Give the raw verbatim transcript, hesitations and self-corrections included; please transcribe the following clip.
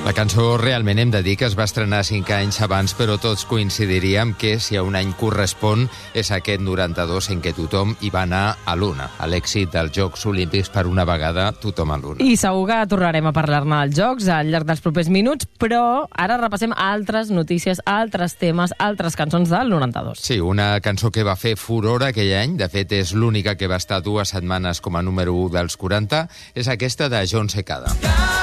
La cançó realment hem de dir que es va estrenar cinc anys abans, però tots coincidiríem que si a un any correspon és aquest noranta-dos en què tothom hi va anar a l'una. A l'èxit dels Jocs Olímpics, per una vegada, tothom a l'una. I segur que tornarem a parlar-ne dels Jocs al llarg dels propers minuts, però ara repassem altres notícies, altres temes, altres cançons del noranta-dos. Sí, una cançó que va fer furor aquell any, de fet és l'única que va estar dues setmanes com a número u dels quaranta, és aquesta de Jon Secada.